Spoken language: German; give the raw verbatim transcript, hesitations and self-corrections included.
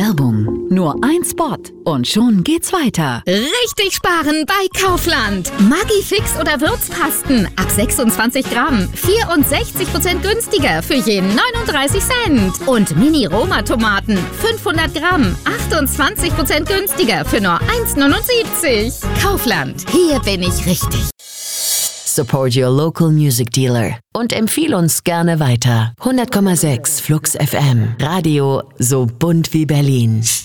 Werbung. Nur ein Spot und schon geht's weiter. Richtig sparen bei Kaufland. Maggi-Fix oder Würzpasten ab sechsundzwanzig Gramm. vierundsechzig Prozent günstiger für jeden neununddreißig Cent. Und Mini-Roma-Tomaten fünfhundert Gramm. achtundzwanzig Prozent günstiger für nur eins neunundsiebzig. Kaufland. Hier bin ich richtig. Support your local music dealer und empfiehl uns gerne weiter. hundert Komma sechs Flux F M. Radio so bunt wie Berlin.